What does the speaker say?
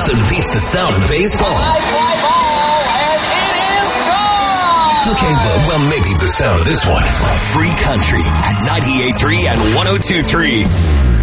Nothing beats the sound of baseball. Fly ball, and it is gone! Okay, well, maybe the sound of this one. Free Country at 98.3 and 102.3.